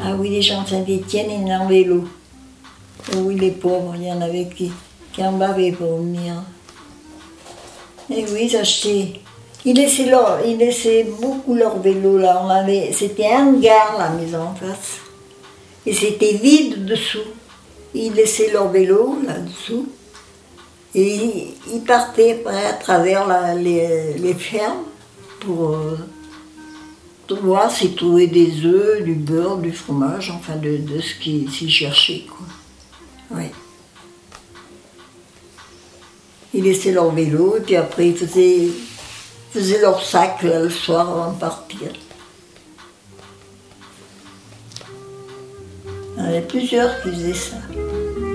Ah oui, les gens de Saint-Étienne, ils venaient en vélo. Oh oui, les pauvres, il y en avait qui en bavaient pour venir. Et oui, ils achetaient. Ils laissaient beaucoup leur vélo là. C'était un hangar la maison en face. Et c'était vide dessous. Ils laissaient leur vélo là-dessous. Et ils partaient après à travers les fermes pour voir s'ils trouvaient des œufs, du beurre, du fromage, enfin de ce qu'ils cherchaient, quoi. Oui. Ils laissaient leur vélo et puis après ils faisaient leur sac là, le soir avant de partir. Il y en avait plusieurs qui faisaient ça.